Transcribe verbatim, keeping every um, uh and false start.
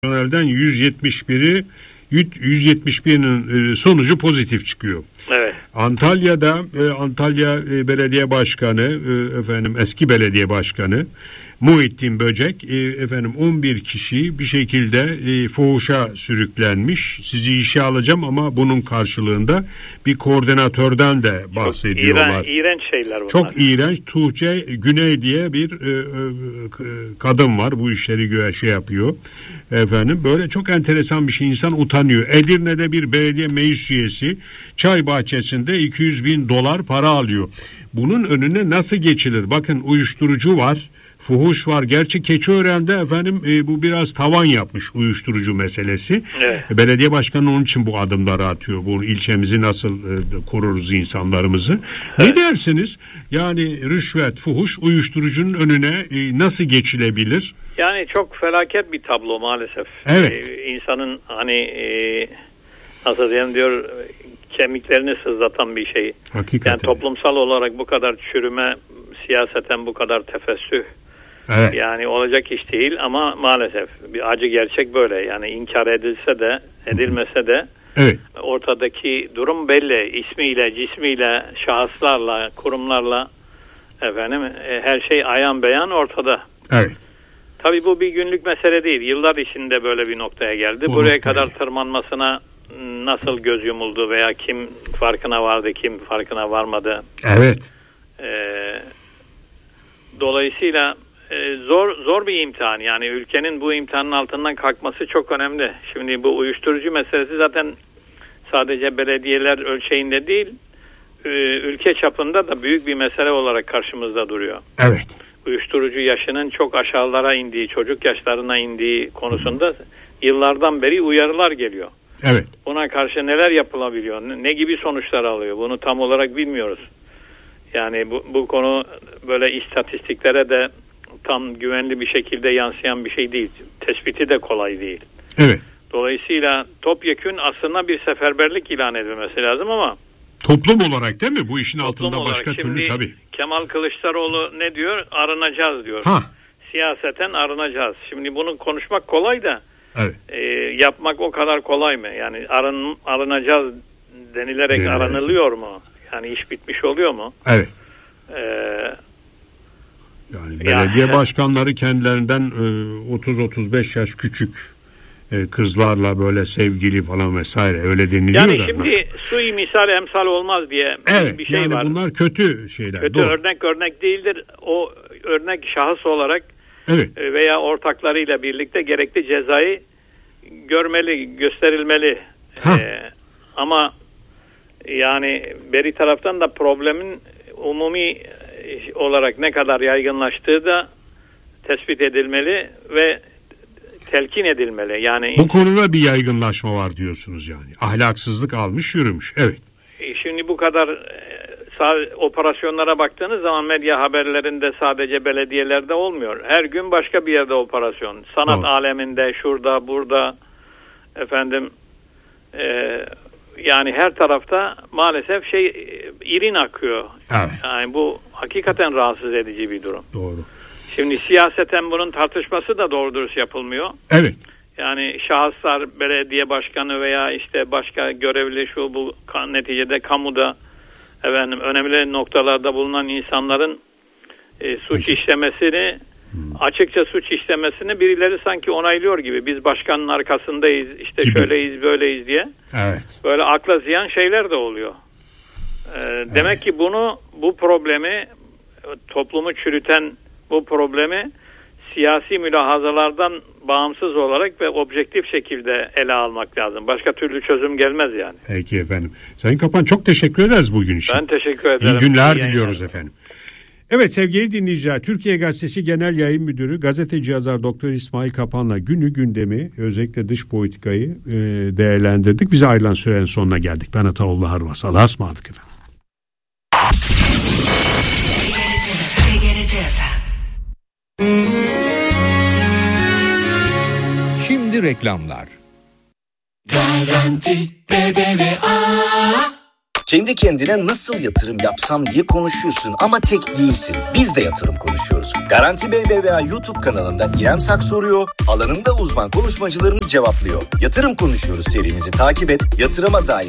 Personelden yüz yetmiş biri yüz yetmiş birinin sonucu pozitif çıkıyor. Evet. Antalya'da Antalya Belediye Başkanı efendim eski belediye başkanı Muhittin Böcek efendim on bir kişi bir şekilde fuhuşa sürüklenmiş. Sizi işe alacağım ama bunun karşılığında bir koordinatörden de bahsediyorlar. Çok iğrenç, iğrenç şeyler bunlar. Çok iğrenç. Tuğçe Güney diye bir e, e, kadın var. Bu işleri göğe şey yapıyor. Efendim böyle çok enteresan bir şey. İnsan utanıyor. Edirne'de bir belediye meclis üyesi çay bahçesinde iki yüz bin dolar para alıyor. Bunun önüne nasıl geçilir? Bakın uyuşturucu var. Fuhuş var. Gerçi Keçiören'de efendim e, bu biraz tavan yapmış uyuşturucu meselesi. Evet. Belediye başkanı onun için bu adımları atıyor. Bu ilçemizi nasıl e, koruruz insanlarımızı. Evet. Ne dersiniz? Yani rüşvet, fuhuş, uyuşturucunun önüne e, nasıl geçilebilir? Yani çok felaket bir tablo maalesef. Evet. Ee, insanın hani e, nasıl diyeyim diyor kemiklerini sızlatan bir şey. Hakikaten. Yani toplumsal olarak bu kadar çürüme, siyaseten bu kadar tefessüh. Evet. Yani olacak iş değil ama maalesef bir acı gerçek böyle. Yani inkar edilse de edilmese de evet. Ortadaki durum belli. İsmiyle, cismiyle, şahıslarla, kurumlarla efendim her şey ayan beyan ortada. Evet. Tabii bu bir günlük mesele değil. Yıllar içinde böyle bir noktaya geldi. Bu Buraya noktaya. kadar tırmanmasına nasıl göz yumuldu veya kim farkına vardı, kim farkına varmadı. Evet. Ee, dolayısıyla e, zor zor bir imtihan. Yani ülkenin bu imtihanın altından kalkması çok önemli. Şimdi bu uyuşturucu meselesi zaten sadece belediyeler ölçeğinde değil, e, ülke çapında da büyük bir mesele olarak karşımızda duruyor. Evet. Uyuşturucu yaşının çok aşağılara indiği, çocuk yaşlarına indiği konusunda yıllardan beri uyarılar geliyor. Evet. Buna karşı neler yapılabiliyor, ne gibi sonuçlar alıyor bunu tam olarak bilmiyoruz. Yani bu, bu konu böyle istatistiklere de tam güvenli bir şekilde yansıyan bir şey değil. Tespiti de kolay değil. Evet. Dolayısıyla topyekün aslında bir seferberlik ilan edilmesi lazım ama toplum olarak değil mi? Bu işin toplum altında olarak. başka Şimdi türlü tabii. Kemal Kılıçdaroğlu ne diyor? Arınacağız diyor. Ha. Siyaseten arınacağız. Şimdi bunu konuşmak kolay da evet. e, yapmak o kadar kolay mı? Yani arın, arınacağız denilerek Denilerek. aranılıyor mu? Yani iş bitmiş oluyor mu? Evet. Ee, yani belediye ya, başkanları kendilerinden otuz otuz beş yaş küçük kızlarla böyle sevgili falan vesaire öyle deniliyor yani da. Yani şimdi sui misal emsal olmaz diye evet, bir şey yani var. Bunlar kötü şeyler. Kötü doğru. örnek örnek değildir. O örnek şahıs olarak evet. veya ortaklarıyla birlikte gerekli cezayı görmeli, gösterilmeli. Ee, ama yani beri taraftan da problemin umumi olarak ne kadar yaygınlaştığı da tespit edilmeli ve telkin edilmeli. Yani bu konuda bir yaygınlaşma var diyorsunuz yani. Ahlaksızlık almış yürümüş. Evet. Şimdi bu kadar e, operasyonlara baktığınız zaman medya haberlerinde sadece belediyelerde olmuyor. Her gün başka bir yerde operasyon. Sanat evet. aleminde, şurada, burada efendim e, yani her tarafta maalesef şey irin akıyor. Evet. Yani bu hakikaten rahatsız edici bir durum. Doğru. Şimdi siyaseten bunun tartışması da doğru dürüst yapılmıyor. Evet. Yani şahıslar, belediye başkanı veya işte başka görevli şu bu neticede kamuda efendim önemli noktalarda bulunan insanların e, suç Peki. işlemesini hmm. açıkça suç işlemesini birileri sanki onaylıyor gibi. Biz başkanın arkasındayız, işte gibi. şöyleyiz, böyleyiz diye. Evet. Böyle akla ziyan şeyler de oluyor. Ee, evet. Demek ki bunu bu problemi toplumu çürüten bu problemi siyasi mülahazalardan bağımsız olarak ve objektif şekilde ele almak lazım. Başka türlü çözüm gelmez yani. Peki efendim. Sayın Kapan çok teşekkür ederiz bugün için. Ben teşekkür ederim. İyi günler İyi diliyoruz yayınlar. efendim. Evet sevgili dinleyiciler, Türkiye Gazetesi Genel Yayın Müdürü Gazeteci yazar Doktor İsmail Kapan'la günü gündemi özellikle dış politikayı e, değerlendirdik. Bize ayrılan sürenin sonuna geldik. Ben Ataoğlu Harvas. Allah'a ısmarladık efendim. Şimdi reklamlar. Garanti B B V A Kendi kendine nasıl yatırım yapsam diye konuşuyorsun ama tek değilsin. Biz de yatırım konuşuyoruz. Garanti B B V A YouTube kanalında İrem Sak soruyor, alanında uzman konuşmacılarımız cevaplıyor. Yatırım konuşuyoruz serimizi takip et, yatırıma dair